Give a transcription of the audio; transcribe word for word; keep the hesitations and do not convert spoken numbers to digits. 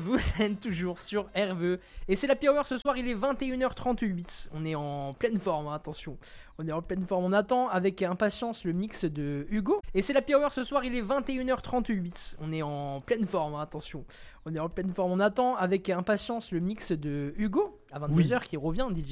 vous êtes toujours sur R V E et c'est l'Happy Hour ce soir, il est vingt et une heures trente-huit. On est en pleine forme, hein, attention. On est en pleine forme, on attend avec impatience le mix de Hugo. Et c'est l'Happy Hour ce soir, il est vingt et une heures trente-huit. On est en pleine forme, hein, attention. On est en pleine forme, on attend avec impatience le mix de Hugo à vingt-deux heures oui. qui revient, D J